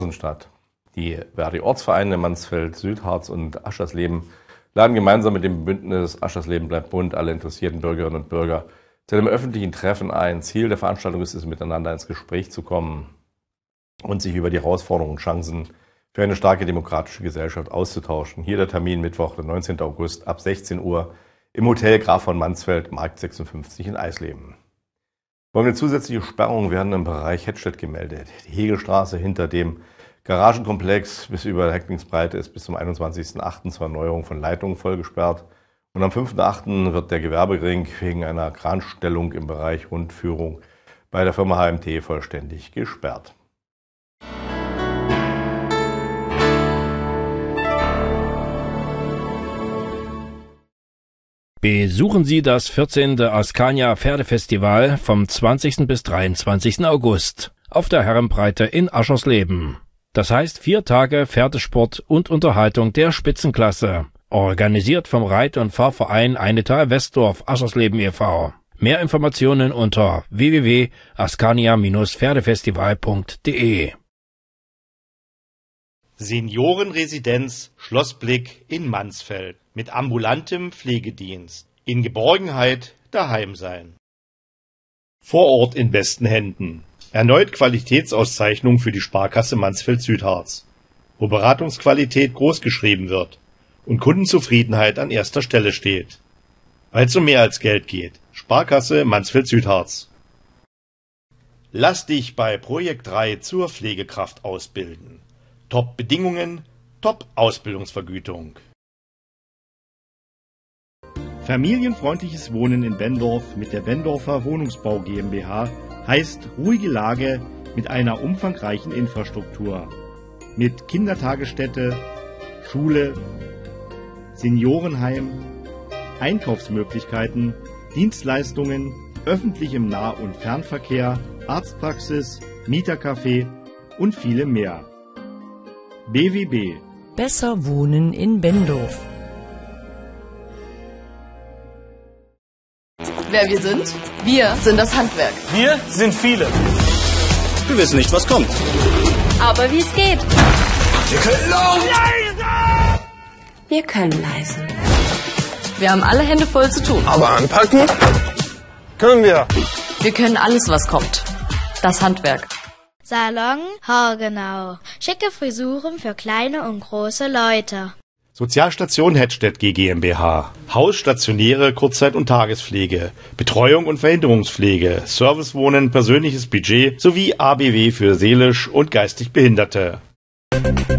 Stadt. Die Verdi-Ortsvereine Mansfeld, Südharz und Aschersleben laden gemeinsam mit dem Bündnis Aschersleben bleibt bunt alle interessierten Bürgerinnen und Bürger zu einem öffentlichen Treffen ein. Ziel der Veranstaltung ist es, miteinander ins Gespräch zu kommen und sich über die Herausforderungen und Chancen für eine starke demokratische Gesellschaft auszutauschen. Hier der Termin Mittwoch, der 19. August ab 16 Uhr im Hotel Graf von Mansfeld, Markt 56 in Eisleben. Folgende zusätzliche Sperrungen werden im Bereich Hettstedt gemeldet. Die Hegelstraße hinter dem Garagenkomplex bis über Hecklingsbreite ist bis zum 21.08. zur Erneuerung von Leitungen voll gesperrt. Und am 5.08. wird der Gewerbering wegen einer Kranstellung im Bereich Rundführung bei der Firma HMT vollständig gesperrt. Besuchen Sie das 14. Askania Pferdefestival vom 20. bis 23. August auf der Herrenbreite in Aschersleben. Das heißt 4 Tage Pferdesport und Unterhaltung der Spitzenklasse. Organisiert vom Reit- und Fahrverein Einetal Westdorf Aschersleben e.V. Mehr Informationen unter www.askania-pferdefestival.de. Seniorenresidenz Schlossblick in Mansfeld mit ambulantem Pflegedienst. In Geborgenheit daheim sein. Vor Ort in besten Händen. Erneut Qualitätsauszeichnung für die Sparkasse Mansfeld-Südharz, wo Beratungsqualität großgeschrieben wird und Kundenzufriedenheit an erster Stelle steht. Weil es um mehr als Geld geht. Sparkasse Mansfeld-Südharz. Lass dich bei Projekt 3 zur Pflegekraft ausbilden. Top-Bedingungen, Top-Ausbildungsvergütung. Familienfreundliches Wohnen in Benndorf mit der Benndorfer Wohnungsbau GmbH heißt ruhige Lage mit einer umfangreichen Infrastruktur. Mit Kindertagesstätte, Schule, Seniorenheim, Einkaufsmöglichkeiten, Dienstleistungen, öffentlichem Nah- und Fernverkehr, Arztpraxis, Mietercafé und viele mehr. BWB. Besser wohnen in Benndorf. Wer wir sind? Wir sind das Handwerk. Wir sind viele. Wir wissen nicht, was kommt. Aber wie es geht. Wir können laut. Leise! Wir können leise. Wir haben alle Hände voll zu tun. Aber anpacken können wir. Wir können alles, was kommt. Das Handwerk. Salon Horgenau. Schicke Frisuren für kleine und große Leute. Sozialstation Hettstedt GmbH. Haus, stationäre Kurzzeit- und Tagespflege, Betreuung und Verhinderungspflege, Servicewohnen, persönliches Budget sowie ABW für seelisch und geistig Behinderte.